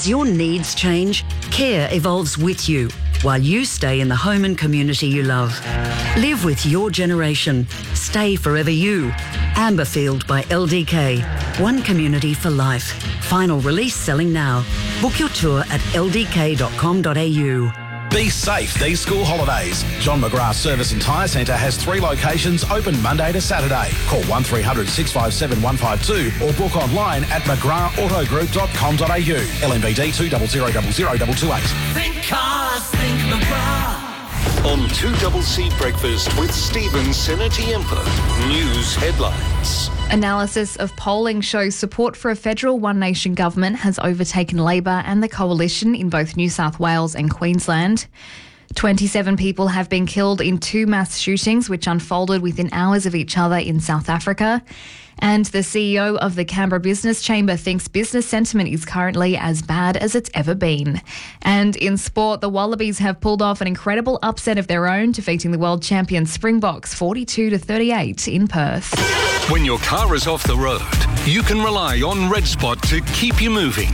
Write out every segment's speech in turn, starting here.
As your needs change, care evolves with you while you stay in the home and community you love. Live with your generation. Stay forever you. Amberfield by LDK. One community for life. Final release selling now. Book your tour at ldk.com.au. Be safe these school holidays. John McGrath Service and Tyre Centre has 3 locations open Monday to Saturday. Call 1300 657 152 or book online at mcgrathautogroup.com.au. LMBD 200 Think cars, think McGrath. On 2CC Breakfast with Stephen Senatiempo. News headlines. Analysis of polling shows support for a federal One Nation government has overtaken Labor and the coalition in both New South Wales and Queensland. 27 people have been killed in 2 mass shootings which unfolded within hours of each other in South Africa. And the CEO of the Canberra Business Chamber thinks business sentiment is currently as bad as it's ever been. And in sport, the Wallabies have pulled off an incredible upset of their own, defeating the world champion Springboks 42-38 in Perth. When your car is off the road, you can rely on RedSpot to keep you moving.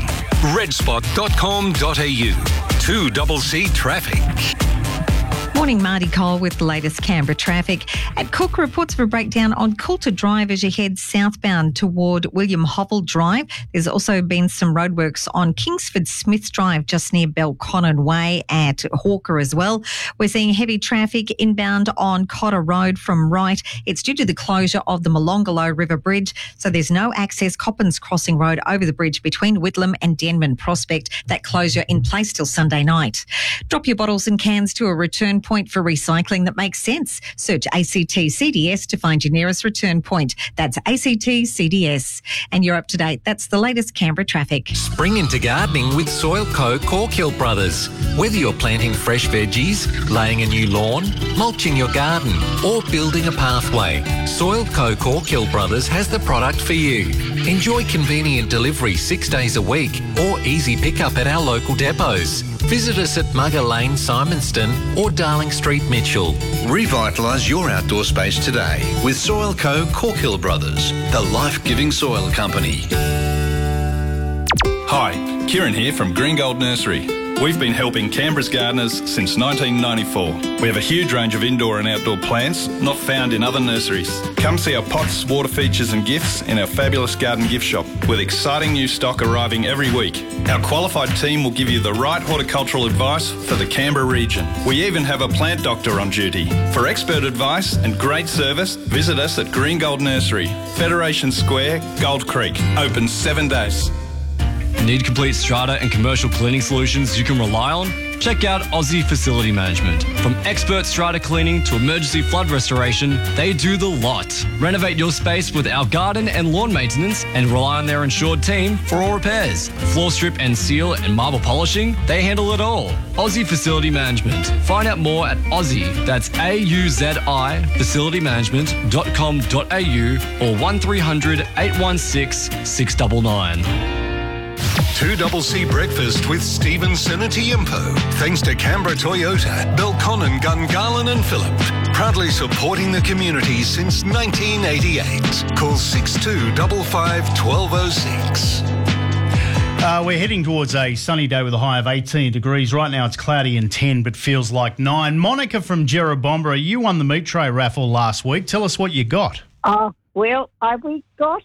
redspot.com.au. 2CC Traffic. Morning, Marty Cole with the latest Canberra traffic. At Cook, reports of a breakdown on Coulter Drive as you head southbound toward William Hovell Drive. There's also been some roadworks on Kingsford Smith Drive just near Belconnen Way at Hawker as well. We're seeing heavy traffic inbound on Cotter Road from Wright. It's due to the closure of the Molonglo River Bridge, so there's no access Coppins Crossing Road over the bridge between Whitlam and Denman Prospect. That closure in place till Sunday night. Drop your bottles and cans to a return point for recycling that makes sense. Search ACT CDS to find your nearest return point. That's ACT CDS. And you're up to date. That's the latest Canberra traffic. Spring into gardening with Soilco Corkhill Brothers. Whether you're planting fresh veggies, laying a new lawn, mulching your garden, or building a pathway, Soilco Corkhill Brothers has the product for you. Enjoy convenient delivery 6 days a week or easy pickup at our local depots. Visit us at Mugger Lane, Simonston or Darling Street, Mitchell. Revitalise your outdoor space today with Soilco Corkhill Brothers, the life-giving soil company. Hi, Kieran here from Green Gold Nursery. We've been helping Canberra's gardeners since 1994. We have a huge range of indoor and outdoor plants not found in other nurseries. Come see our pots, water features and gifts in our fabulous garden gift shop with exciting new stock arriving every week. Our qualified team will give you the right horticultural advice for the Canberra region. We even have a plant doctor on duty. For expert advice and great service, visit us at Green Gold Nursery, Federation Square, Gold Creek. Open 7 days. Need complete strata and commercial cleaning solutions you can rely on? Check out Aussie Facility Management. From expert strata cleaning to emergency flood restoration, they do the lot. Renovate your space with our garden and lawn maintenance and rely on their insured team for all repairs. Floor strip and seal and marble polishing, they handle it all. Aussie Facility Management. Find out more at Aussie, that's AUZI, facilitymanagement.com.au or 1300 816 699. 2CC Breakfast with Stephen Senatiempo. Thanks to Canberra Toyota, Belconnen, Gungahlin and Phillip. Proudly supporting the community since 1988. Call 6255 1206. We're heading towards a sunny day with a high of 18 degrees. Right now it's cloudy and 10, but feels like 9. Monica from Jerrabomberra, you won the meat tray raffle last week. Tell us what you got. We got...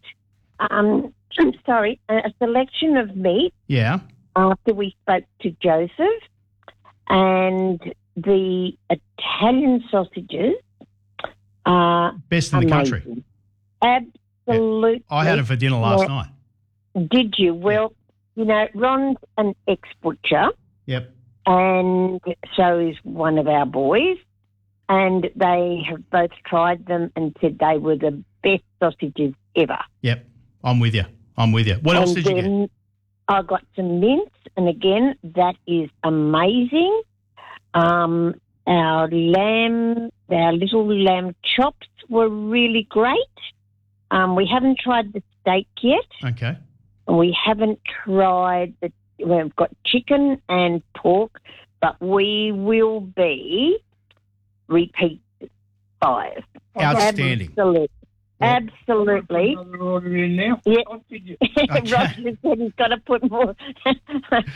a selection of meat. Yeah. After we spoke to Joseph, and the Italian sausages are best in the country. Absolutely. Yeah. I had it for dinner last night. Did you? Well, you know, Ron's an ex-butcher. Yep. And so is one of our boys. And they have both tried them and said they were the best sausages ever. Yep. I'm with you. What else did you get? I got some mince, and again, that is amazing. Our little lamb chops were really great. We haven't tried the steak yet. Okay. We haven't tried we've got chicken and pork, but we will be repeat buyers. Outstanding. Absolutely. Another order in now. Yeah. Okay. Roger said he's got to put more.